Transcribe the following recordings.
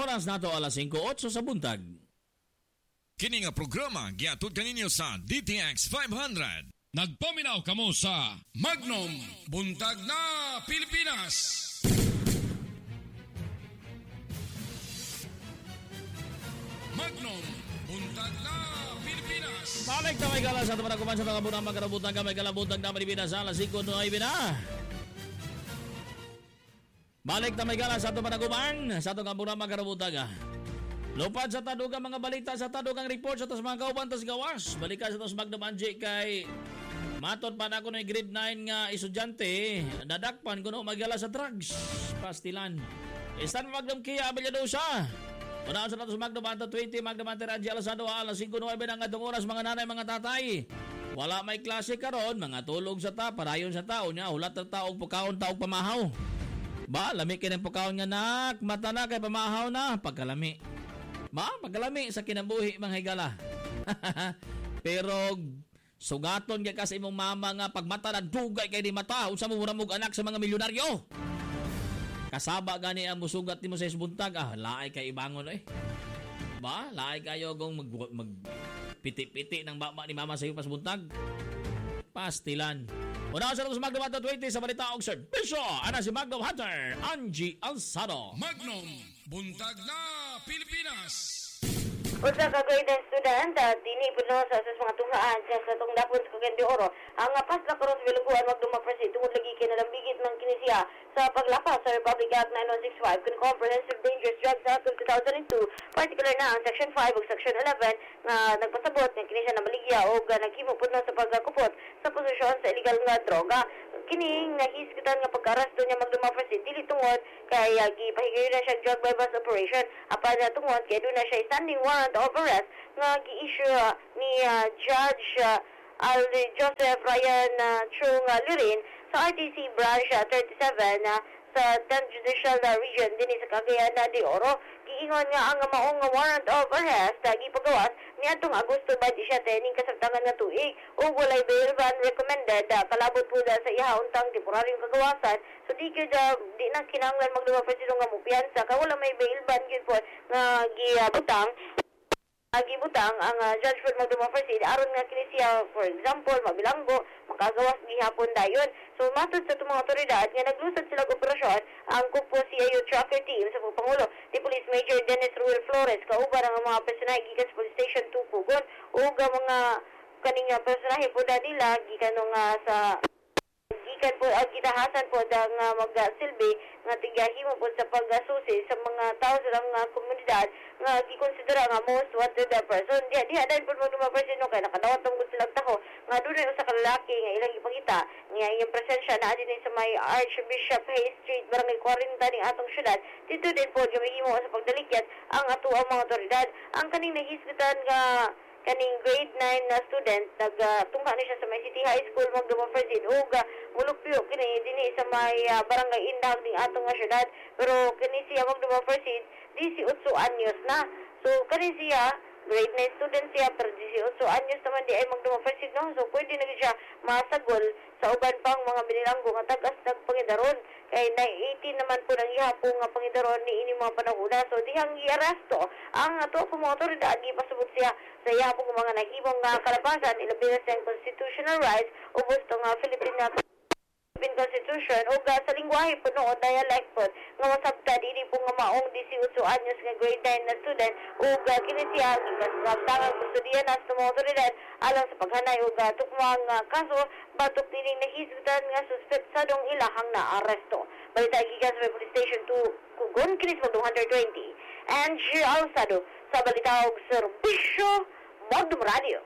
Oras nato alas 5:08 sa buntag. Kini nga programa giatud kaninyo sa DTX 500. Nagpaminaw kamo sa Magnum Buntag na Pilipinas. Magnum Buntag na Pilipinas. Balik na may gala sa ito kuman sa mga bunang magkarabutan ka may galabutan na Pilipinas alas 5:09 na. Balik na may gala sa ito kuman sa ito nga bunang magkarabutan ka. Lupad sa tadugang mga balita sa tadugang report sa mga kauban tas gawas. Balikan sa tos magdamanji kay maton pa na ako ng grade 9 nga estudyante. Dadakpan ko no magala sa drugs. Pastilan. Istan magdam kaya Abelladosa. Unaan sa tos magdamanta 20 magdamanta radyo alas 2 alas 5:09 ng atong oras mga nanay mga tatay. Wala may klase karon mga tulog sa ta parayon sa tao nya hulat ta taog pukaon taog pamahaw. Ba lami kini pukaon nga nak mata na kay pamahaw na pagkalami. Pagkalami sa kinabuhi mga higala. Pero sugaton kay kasi imong mama nga pagmata nagdugay kay di mata unsa mo murag anak sa mga milyonaryo. Kasaba gani ang musugat nimo sa isbuntag laay kay ibangon laay kayo gong mag piti-piti ng baba ni mama sa iyo pas buntag. Pastilan. Una sa mga Magdamanta 20 sa balita og serbisyo ana si Magnum Hunter Angie Alzado. Magnum Buntag na Pilipinas. Usa ka grade 9 student dini puno sa mga tunghaan sa tungdapon sa Cagayan de Oro ang pas na karon sa bilungguan magdumapresi tungod lagi kay nalambigit ng kinisiya sa paglapas sa Republic Act 9165 kun Comprehensive Dangerous Drugs Act of 2002 particular na ang Section 5 ug Section 11 nga nagpasabot nga kini siya namaligya o naghimo puno sa pagkakupot sa posisyon sa illegal nga droga. Kining nahisgutan nga pagka-arresto niya magdumapresi dili tungod kay gipahigayon na siya drug bypass operation apan na tungod kay doon na siya standing warrant of arrest nga gi-issue ni Judge Joseph Ryan Chung Lirin sa RTC Branch 37 sa 10th Judicial Region din sa Cagayan de Oro. Giingon nga ang maong warrant of arrest gipagawas niadtong Agosto 27 ning kasabtangan nga tuig ug walay bail ban recommended palabot po sa iya untang temporaryong kagawasan. So di na kinahanglan magdumapresi nga mupiyansa ka wala may bail ban gyud po nga gibutang ang judge for magdumapresi aron nga kini siya for example mabilanggo makagawas gihapon dayon. So matod sa tumang otoridad nga naglusad sila og operasyon ang Kupo CIU tracker team sa Pangulo ni Police Major Dennis Ruel Flores kauban ang mga personahe gikan sa Police Station 2 Pugon ug mga kaning personahe po nila gikan sa gikan po gitahasan po ang magsilbi nga tigahimo po sa pagasusi sa mga tao sa mga komunidad nga gikonsidera nga most wanted person. Diha dahil po magdumapresi no kay nakadawat tong sila taho nga dunay usa ka lalaki nga ilang ipakita nga iyang presensya na dinhi sa may Archbishop Hay Street barangay 40 ning atong syudad. Dito din po gihimo sa pagdalikyat ang atuang mga otoridad. Ang kaning nahisgutan nga kaning grade 9 na student nagtungha ni siya sa may City High School magdumapresi ug mulupyo kini dinhi sa may barangay Indag ning atong syudad. Pero kini siya magdumapresi 18 anyos na. So kani siya grade 9 student siya pero 18 anyos naman di ay magdumapresi no. So pwede na siya masagol sa uban pang mga binilanggo nga tagas nagpangidaron kay 18 naman po nang ihapon nga pangidaron ni ini mga panahuna. So dihang i-aresto ang ato po mga otoridad gipasubot siya sa ihapon mga naghimong nga kalapasan ilabi na siyang constitutional rights ubos to nga Philippine Constitution o sa lingwahe po no o dialect po nga masabta dili po nga maong 18 anyos nga grade 9 na student o kini siya gikantangang kustudiyan sa mga otoridad alang sa paghanay o tukmang kaso batok dining nahisgutan nga suspetsadong ilahang na aresto. Balita gikan sa Police Station 2 Kugon kinis mo 220 Angie Alzado sa balita og serbisyo Magnum Radio.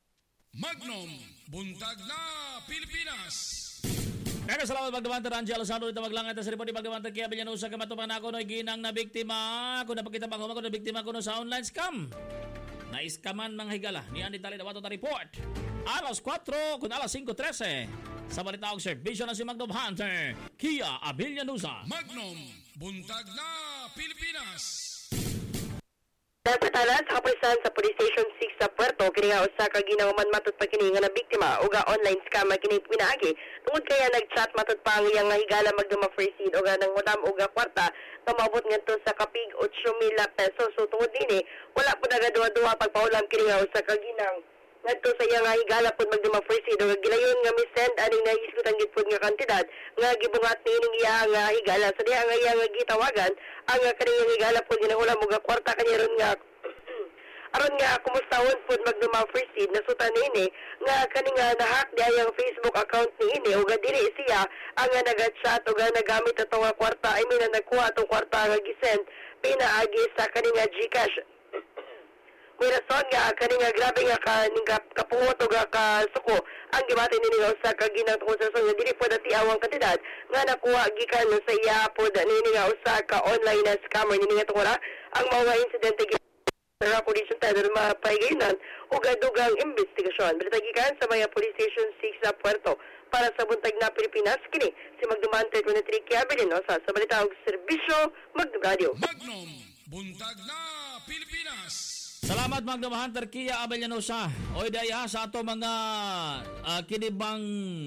Magnum Buntag na Pilipinas. Kaya salamat Magdamanta Angie Alzado dito maglangay sa report ni Magdamanta kaya Villanusa ka matupang na ako no ginang na biktima ako napakita pa ako na biktima ko no sa online scam. Na-iskaman mga higala ni Andy Tali na wato na report. Alas 4 kun alas 5:13 sa balita og serbisyo na si Magnum Hunter Kia Abelladosa. Magnum Buntag na Pilipinas. Nagpatalan sa kapulisan sa Police Station 6 sa Puerto, kini nga usa ka ginawaman matod pa kini nga na biktima o ga online scam kini pinaagi. Tungod kaya nag-chat matod pa ang iyang higala magduma first aid o ga nang udam o ga kwarta nga maabot ngadto sa kapig 8,000 pesos. So tungod dinhi wala po nagaduwa-duwa pagpaulam kini nga usa ka ginang ngadto sa iyang higala pud magduma first aid o ga gilayon nga mi-send aning naisgutan gid pud nga kantidad nga gibungat niining iya nga higala sa diha nga iya nga gitawagan ang kaniyang higala pud ginahula mo ga kwarta kaniya ron nga aron nga kumustahon pud magduma first aid nasutan niini nga kani nga nahack diha ang Facebook account niini ug dili siya ang nga naga-chat ug nagamit ato nga kwarta I mean nagkuha atong kwarta nga gisend pinaagi sa kani nga GCash. May rason nga kani nga grabe nga kapungot ug kasuko ang gibati nini nga usa ka ginang tungod sa nga dili pud ati awang kantidad nga nakuha gikan sa iya pud nini nga usa ka online na scammer nini nga tungod ang mga insidente sa Police Station mapaiginan o gadugang investigasyon. Bilitagikan sa Maya Police Station 6 sa Puerto para sa buntag na Pilipinas. Kini si Magdumante 23 Kiabilino sa Balitang Serbisyo Magnum Radio. Magnum, buntag na Pilipinas. Salamat Magnum Hunter Kia Abellanosa. Oy daya sa ato mga kinibang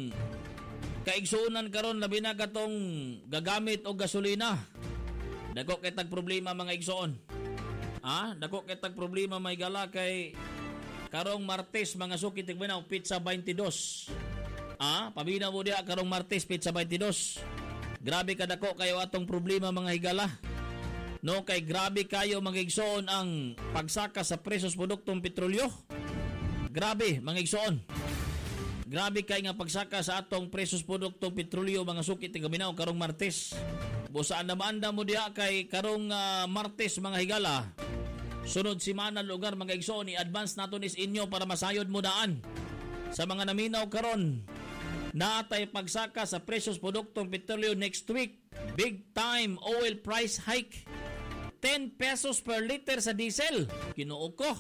kaigsuunan karon labi na katong gagamit og gasolina. Dako kay tag problema mga igsuon. Dako kay tag problema may gala kay karong Martes mga suki tigminaw pizza 22. Pabina mo dia karong Martes pizza 22. Grabe ka dako kayo atong problema mga higala. No kay grabe kayo mga igsoon ang pagsaka sa presyos produktong petrolyo. Grabe mga igsoon. Grabe kay nga pagsaka sa atong presyos produktong petrolyo mga suki tigminaw karong Martes. Busaan naman mo dia kay karong Martes mga higala. Sunod simana lugar mga igsoon i-advance naton is inyo para masayod mo daan. Sa mga naminaw karon naatay pagsaka sa presyos produktong petrolyo next week. Big time oil price hike. 10 pesos per liter sa diesel. Kinuo ko.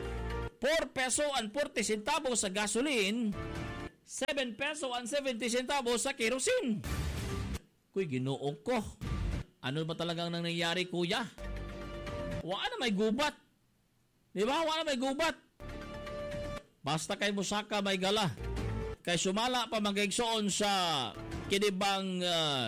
4 peso and 40 centavos sa gasoline. 7 peso and 70 centavos sa kerosene. Kuy ginoo ko. Ano ba talagang nangyayari kuya? Wala na may gubat. Di ba? Wala na may gubat. Basta kay musaka may gala. Kay sumala pa magigsoon sa kinibang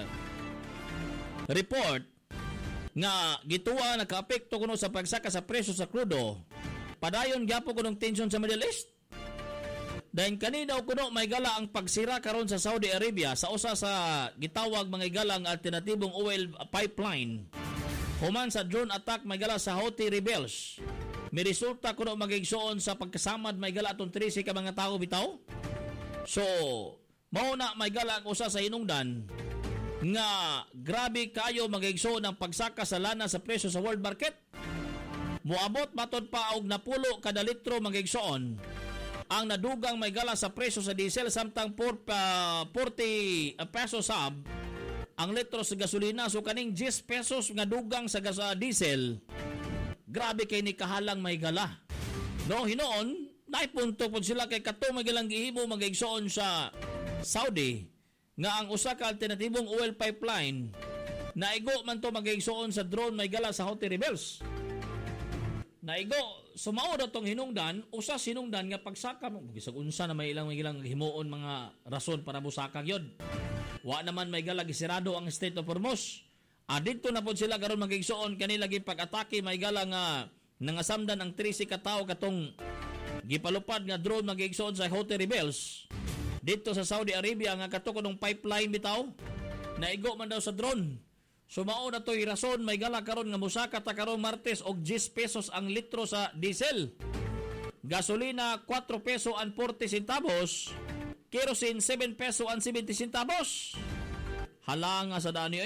report nga gituwa nakaapekto kuno sa pagsaka sa presyo sa krudo. Padayon gyapon kunong tension sa Middle East. Dahil kanina kuno may gala ang pagsira karon sa Saudi Arabia sa usa sa gitawag mga galang alternatibong oil pipeline. Human sa drone attack may gala sa Houthi rebels. May resulta kuno magigsoon sa pagkasamad may gala atong 13 ka mga tao bitaw. So, mao na may gala ang usa sa hinungdan nga grabe kayo magigsoon ang pagsaka sa lana sa presyo sa world market. Muabot matod pa og napulo kada litro magigsoon ang nadugang may gala sa presyo sa diesel samtang 40 pesos sab ang litro sa gasolina. So kaning 10 pesos nga dugang sa diesel, grabe kay ni kahalang may gala. No, hinoon naipunto pod sila kay kato magilang gihimo magigsoon sa Saudi nga ang usa ka alternatibong oil pipeline naigo man to magigsoon sa drone may gala sa Houthi rebels. Naigo sumao datong hinungdan usa sinungdan nga pagsaka mo bisag unsa na may ilang himuon mga rason para busaka gyud. Wa naman may gala gisirado ang Strait of Hormuz. Dito na pod sila karon magigsoon kanila gi pag-atake may gala nga nangasamdan ang 13 ka tawo katong gipalupad nga drone magigsoon sa Houthi rebels. Dito sa Saudi Arabia nga katukonong pipeline bitaw naigo man daw sa drone. Sumao na to'y rason may gala karon nga musaka ta karon Martes og 10 pesos ang litro sa diesel. Gasolina 4 peso and 40 centavos. Kerosene 7 peso and 70 centavos. Halanga sa dani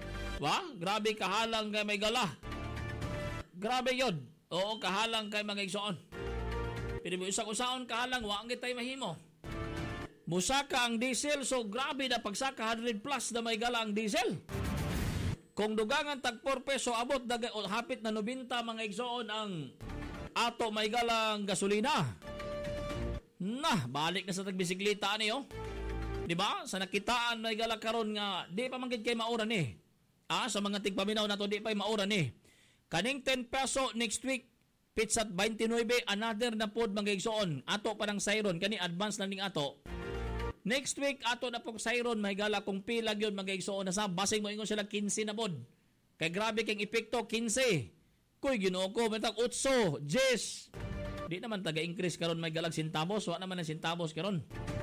grabe kahalang kay may gala. Grabe yun. Oo, kahalang kay mga igsoon. Pero usang-usaon kahalang wa ang gitay mahimo. Musaka ang diesel so grabe na pagsaka 100 plus na may gala ang diesel. Kung dugangan tag 4 peso abot hapit na 90 mga igsoon ang ato may galang gasolina. Balik na sa tagbisikleta niyo. Di ba? Sa nakitaan may gala karon nga di pa man gid kay mauran sa mga tigpaminaw nato di pa mauran Kaning 10 peso next week Pitsat 29 another na pod mangigsoon. Ato pa ng Siron kani advance na ning ato. Next week ato na pong Siron mahigala kung pila gyud mangigsoon na sa basing mo ingon sila 15 na pod. Kay grabe kang epekto 15. Kuy Ginoo ko metag 8, 10. Di naman taga-increase karon may galag sintabos, wa naman ang sintabos karon.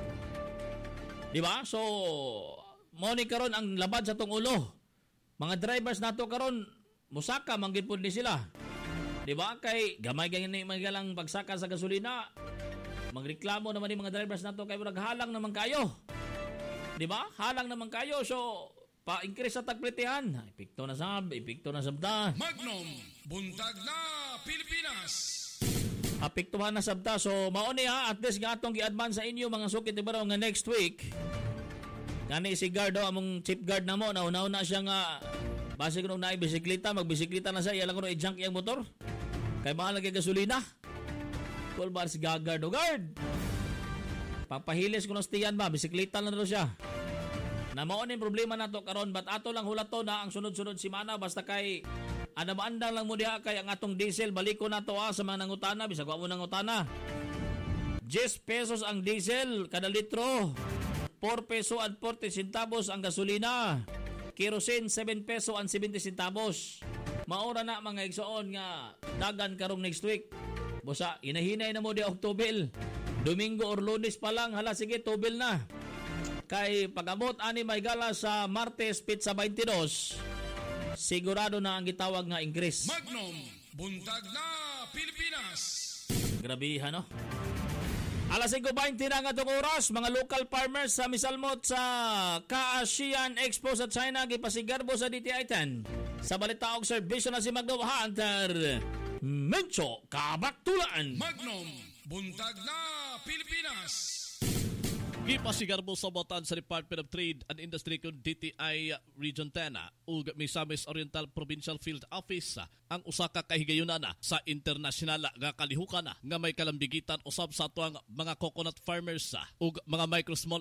Di ba? So money karon ang labad sa tong ulo. Mga drivers nato karon musaka manggid pud ni sila. Di ba? Kay gamay ganyan ni magalang pagsaka sa gasolina. Magreklamo naman ni mga drivers nato kay murag halang naman kayo. Di ba? Halang naman kayo. So pa-increase sa tagplitihan. Epekto na sabta. Magnum, buntag na Pilipinas. Apektuhan na sabta. So mao ni at least nga atong gi-advance sa inyo mga sukit ibaraw nga next week. Kani si guard among chief guard na mo nauna siya nga base kuno na bisikleta magbisikleta na siya ilang kuno i-junk iyang motor. Kay mahal lagi gasolina. Call bar si guard o guard. Papahilis kuno stiyan ba bisikleta na daw siya. Na mao ni problema nato karon but ato lang hulato na ang sunod-sunod semana basta kay anabaandang lang mo diha kay ang atong diesel baliko nato sa mga nangutana bisag wa mo nangutana. 10 pesos ang diesel kada litro. 4 peso at 40 centavos ang gasolina. Kerosene 7 peso and 70 centavos. Maora na mga igsoon nga dagan karong next week. Busa inahinay na mo di Oktubil. Domingo or Lunes pa lang hala sige tubil na. Kay pag-abot ani may gala sa Martes pizza 22. Sigurado na ang gitawag nga increase. Magnum, buntag na Pilipinas. Grabihan no. Alas 5:20 na nga itong oras, mga local farmers sa Misalmot sa Ka-Asian Expo sa China, gipasigarbo sa DTI 10. Sa balita og serbisyo na si Magnum Hunter, Mencho Kabaktulaan. Magnum, buntag na Pilipinas. Gipasigarbo sa batan sa Department of Trade and Industry kung DTI Region 10 ug Misamis Oriental Provincial Field Office ang usa ka kahigayunan sa internasyonal nga kalihukan nga may kalambigitan usab sa atuang mga coconut farmers ug mga micro small